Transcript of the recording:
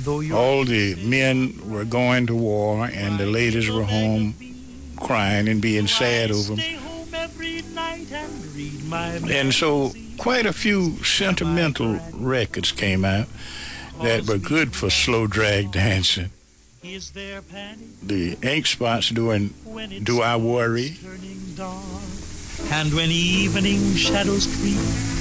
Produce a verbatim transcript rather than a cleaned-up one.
All the men were going to war, and the ladies were home crying and being sad over them. And so quite a few sentimental records came out that were good for slow drag dancing. The Ink Spots doing Do I Worry? And when evening shadows creep